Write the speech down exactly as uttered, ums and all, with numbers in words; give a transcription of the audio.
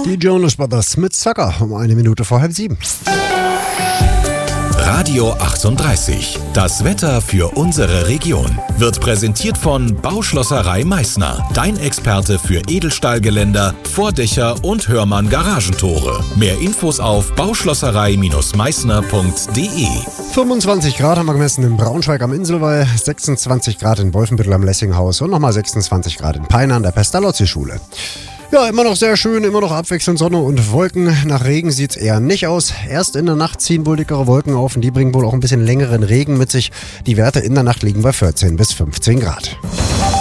Die Jonas Brothers mit Sucker um eine Minute vor halb sieben. Radio achtunddreißig. Das Wetter für unsere Region wird präsentiert von Bauschlosserei Meißner. Dein Experte für Edelstahlgeländer, Vordächer und Hörmann Garagentore. Mehr Infos auf bauschlosserei Meißner punkt de. fünfundzwanzig Grad haben wir gemessen in Braunschweig am Inselwall, sechsundzwanzig Grad in Wolfenbüttel am Lessinghaus und nochmal sechsundzwanzig Grad in Peine an der Pestalozzi-Schule. Ja, immer noch sehr schön, immer noch abwechselnd Sonne und Wolken. Nach Regen sieht's eher nicht aus. Erst in der Nacht ziehen wohl dickere Wolken auf und die bringen wohl auch ein bisschen längeren Regen mit sich. Die Werte in der Nacht liegen bei vierzehn bis fünfzehn Grad.